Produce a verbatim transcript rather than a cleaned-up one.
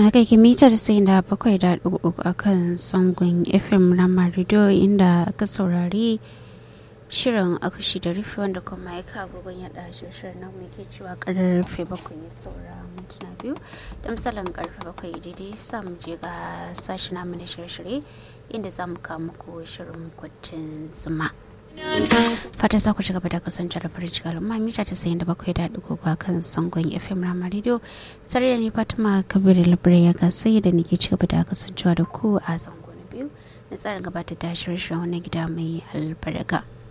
haka ke mita da sai da bakwai da uku a kan sangon fm rama radio inda aka saurari shirin akushi da rufe wanda kuma ya kagogon yada shirin na muke cewa karfe bakwai ya saura mintuna biyu da misalin karfe bakwai daidai samu je ga sashi namu na shirye-shirye inda za mu kawo muku shirin kwacin zuma fata za ku ci gaba da kasance da farin ciki al'umma mita ta sayin da bakwai da ɗigo kwa kan sangon fm rama radio tare da ni fatima kabiru labirin ya gasa da nake ci gaba da kasancewa da ku a zango na biyu na tsarin gabatar da shirye-shiryen wani gida mai albarka.